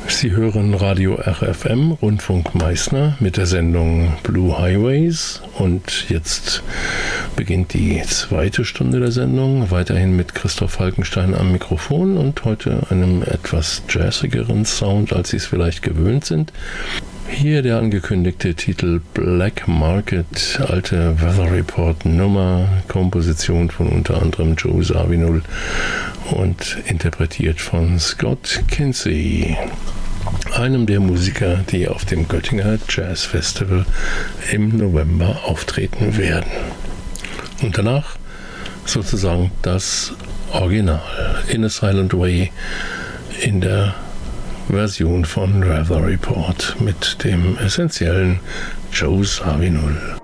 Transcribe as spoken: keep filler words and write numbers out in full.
Sie hören Radio R F M, Rundfunk Meißner, mit der Sendung Blue Highways. Und jetzt beginnt die zweite Stunde der Sendung, weiterhin mit Christoph Falkenstein am Mikrofon und heute einem etwas jazzigeren Sound, als Sie es vielleicht gewöhnt sind. Hier der angekündigte Titel Black Market, alte Weather Report Nummer, Komposition von unter anderem Joe Zawinul und interpretiert von Scott Kinsey, einem der Musiker, die auf dem Göttinger Jazz Festival im November auftreten werden. Und danach sozusagen das Original In a Silent Way in der Version von Weather Report mit dem essentiellen Joe Zawinul.